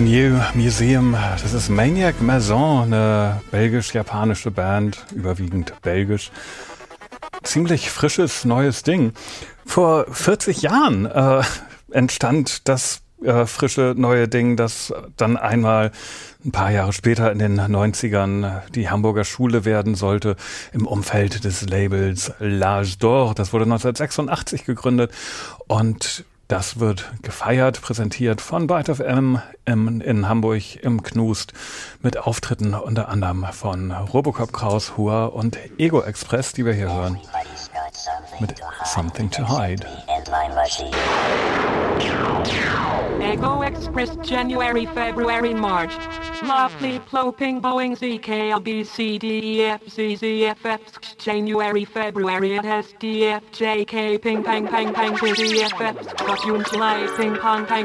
New Museum, das ist Maniac Maison, eine belgisch-japanische Band, überwiegend belgisch. Ziemlich frisches, neues Ding. Vor 40 Jahren entstand das frische, neue Ding, das dann einmal ein paar Jahre später in den 90ern die Hamburger Schule werden sollte, im Umfeld des Labels L'Âge d'Or. Das wurde 1986 gegründet und das wird gefeiert, präsentiert von Byte FM in Hamburg im Knust mit Auftritten unter anderem von Robocop, Kraus, Hua und Ego Express, die wir hier hören, mit Something to Hide. Ego Express January, February, March. Lovely ploping Boeing ZK LBCDEFZZFF January, February at SDFJK Ping Pang Pang Pang ZFF Got you Ping Pong Pang